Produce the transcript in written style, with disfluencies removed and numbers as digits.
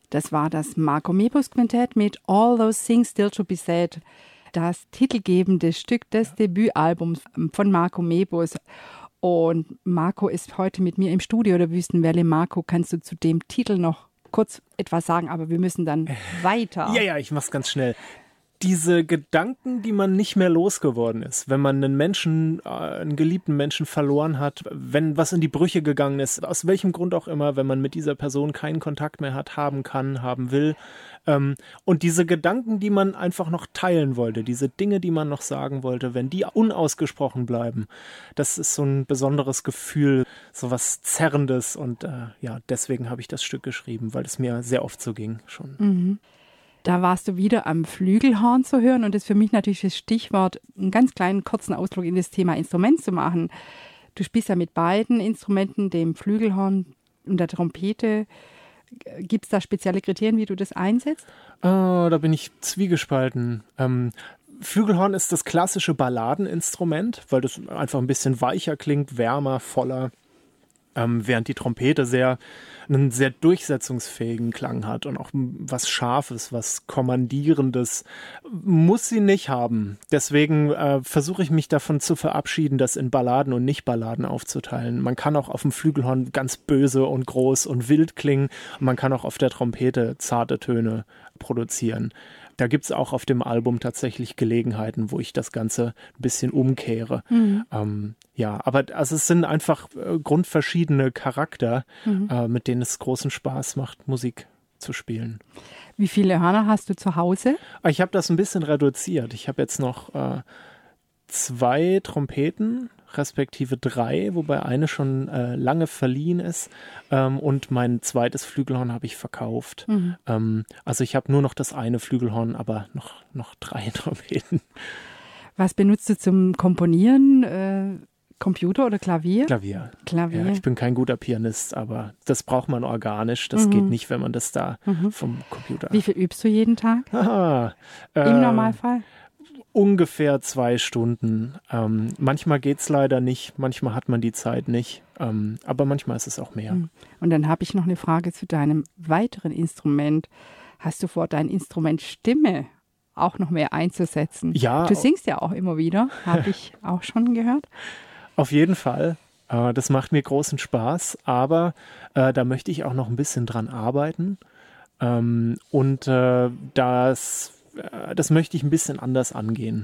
Das war das Marco Mebus Quintett mit All Those Things Still to Be Said. Das titelgebende Stück des Debütalbums von Marco Mebus. Und Marco ist heute mit mir im Studio der Wüstenwelle. Marco, kannst du zu dem Titel noch kurz etwas sagen? Aber wir müssen dann weiter. Ja, ich mach's ganz schnell. Diese Gedanken, die man nicht mehr losgeworden ist, wenn man einen Menschen, einen geliebten Menschen verloren hat, wenn was in die Brüche gegangen ist, aus welchem Grund auch immer, wenn man mit dieser Person keinen Kontakt mehr hat, haben kann, haben will. Und diese Gedanken, die man einfach noch teilen wollte, diese Dinge, die man noch sagen wollte, wenn die unausgesprochen bleiben, das ist so ein besonderes Gefühl, so was Zerrendes. Und deswegen habe ich das Stück geschrieben, weil es mir sehr oft so ging schon. Mhm. Da warst du wieder am Flügelhorn zu hören und das ist für mich natürlich das Stichwort, einen ganz kleinen, kurzen Ausflug in das Thema Instrument zu machen. Du spielst ja mit beiden Instrumenten, dem Flügelhorn und der Trompete. Gibt es da spezielle Kriterien, wie du das einsetzt? Da bin ich zwiegespalten. Flügelhorn ist das klassische Balladeninstrument, weil das einfach ein bisschen weicher klingt, wärmer, voller. Während die Trompete einen sehr durchsetzungsfähigen Klang hat und auch was Scharfes, was Kommandierendes, muss sie nicht haben. Deswegen versuche ich mich davon zu verabschieden, das in Balladen und Nicht-Balladen aufzuteilen. Man kann auch auf dem Flügelhorn ganz böse und groß und wild klingen und man kann auch auf der Trompete zarte Töne produzieren. Da gibt es auch auf dem Album tatsächlich Gelegenheiten, wo ich das Ganze ein bisschen umkehre. Mhm. Aber also es sind einfach grundverschiedene Charakter, mit denen es großen Spaß macht, Musik zu spielen. Wie viele Hörner hast du zu Hause? Ich habe das ein bisschen reduziert. Ich habe jetzt noch 2 Trompeten, respektive 3, wobei eine schon lange verliehen ist. Und mein zweites Flügelhorn habe ich verkauft. Mhm. Also ich habe nur noch das eine Flügelhorn, aber noch 3 Trompeten. Was benutzt du zum Komponieren? Computer oder Klavier? Klavier. Ja, ich bin kein guter Pianist, aber das braucht man organisch. Das geht nicht, wenn man das da vom Computer... Wie viel übst du jeden Tag? Im Normalfall? Ungefähr 2 Stunden. Manchmal geht es leider nicht, manchmal hat man die Zeit nicht, aber manchmal ist es auch mehr. Und dann habe ich noch eine Frage zu deinem weiteren Instrument. Hast du vor, dein Instrument Stimme auch noch mehr einzusetzen? Ja. Du singst ja auch immer wieder, habe ich auch schon gehört. Auf jeden Fall. Das macht mir großen Spaß, aber da möchte ich auch noch ein bisschen dran arbeiten. Und das möchte ich ein bisschen anders angehen.